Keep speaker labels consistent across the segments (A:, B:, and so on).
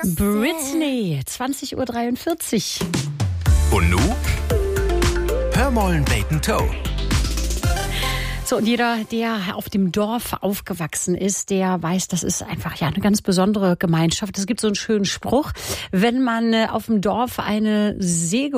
A: Britney, 20:43 Uhr.
B: Und nu? Hör mollen Bacon Toe.
A: So, und jeder, der auf dem Dorf aufgewachsen ist, der weiß, das ist einfach ja eine ganz besondere Gemeinschaft. Es gibt so einen schönen Spruch, wenn man auf dem Dorf eine Säge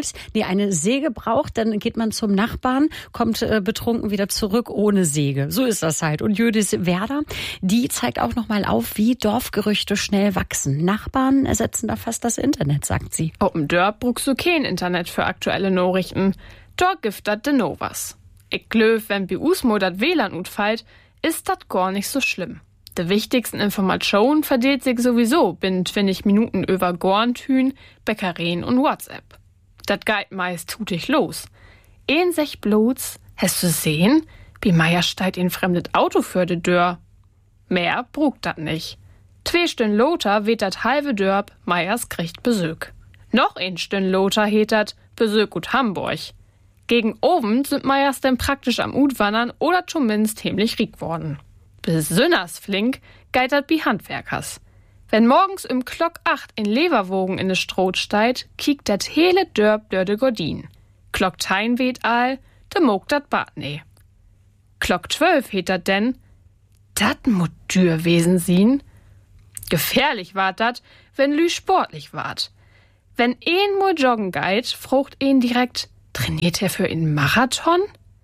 A: braucht, dann geht man zum Nachbarn, kommt betrunken wieder zurück ohne Säge. So ist das halt. Und Jödis Werder, die zeigt auch nochmal auf, wie Dorfgerüchte schnell wachsen. Nachbarn ersetzen da fast das Internet, sagt sie.
C: Auf dem Dorf brauchst du kein Internet für aktuelle Nachrichten. Dort gibt das de Novas. Ich glöw, wenn bei uns mal das WLAN utfällt, ist das gar nicht so schlimm. Die wichtigsten Informationen verdeelt sich sowieso binnen 20 Minuten über Gorntüen, Bäckereien und WhatsApp. Das geht meist tutig los. Sech bloß, hast du sehen, wie Meier steigt ein fremdes Auto für de Dörr. Mehr brugt dat nicht. 2 Stunden loter weht dat halbe Dörp, Meiers kriegt Besök. Noch 1 Stunden loter heet dat Besök gut Hamburg. Gegen oben sind Meiers denn praktisch am Utwandern oder zumindest himmlich riek worden. Besonders flink geit dat bi Handwerkers. Wenn morgens Klock 8 in Leverwogen in de Stroh steit, kiekt dat hele Dörp dör de Gordin. Klock 10 weht all, de mogt dat Bad ne. Klock 12 heet dat denn, dat mut dür wesen sien. Gefährlich ward dat, wenn lü sportlich ward. Wenn mal joggen geit, frucht direkt, trainiert er für einen Marathon?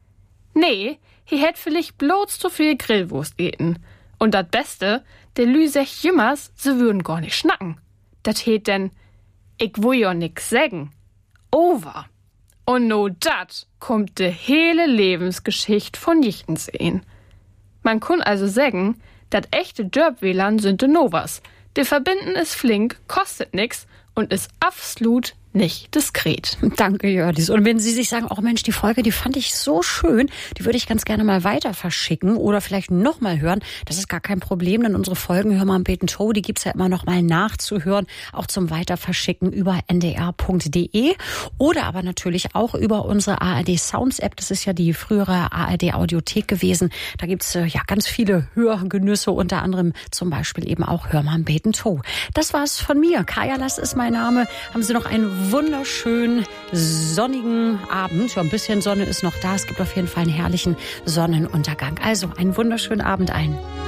C: Nee, he hätt vielleicht bloß zu viel Grillwurst eten. Und dat Beste, der Lü sech jümmers, sie würden gar nicht schnacken. Dat heet denn, ich will ja nix sägen. Over. Und no dat kommt de hele Lebensgeschicht von Jichten sehen. Man kann also sägen, dat echte Dörp-WLAN sind de Novas. De verbinden ist flink, kostet nix und ist absolut nicht diskret.
A: Danke, Jördis. Und wenn Sie sich sagen, oh Mensch, die Folge, die fand ich so schön, die würde ich ganz gerne mal weiter verschicken oder vielleicht noch mal hören, das ist gar kein Problem, denn unsere Folgen Hör mal am Bacon Toe, die gibt's ja immer noch mal nachzuhören, auch zum Weiterverschicken über ndr.de oder aber natürlich auch über unsere ARD Sounds App. Das ist ja die frühere ARD Audiothek gewesen. Da gibt's ja ganz viele Hörgenüsse, unter anderem zum Beispiel eben auch Hör mal am Bacon Toe. Das war's von mir. Kaya Lass ist mein Name. Haben Sie noch einen wunderschönen sonnigen Abend. Ja, ein bisschen Sonne ist noch da. Es gibt auf jeden Fall einen herrlichen Sonnenuntergang. Also einen wunderschönen Abend ein.